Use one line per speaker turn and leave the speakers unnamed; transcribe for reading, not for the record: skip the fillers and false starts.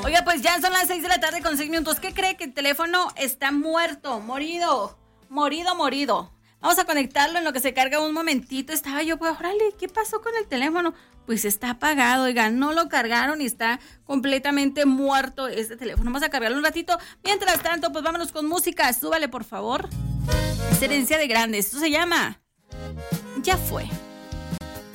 Oiga, pues ya son las 6 de la tarde con 6 minutos. ¿Qué cree? Que el teléfono está muerto, morido. Vamos a conectarlo en lo que se carga un momentito. Estaba yo, pues, órale, ¿qué pasó con el teléfono? Pues está apagado, oiga, no lo cargaron y está completamente muerto este teléfono. Vamos a cargarlo un ratito. Mientras tanto, pues vámonos con música. Súbale, por favor. Es herencia de grandes. Esto se llama Ya Fue.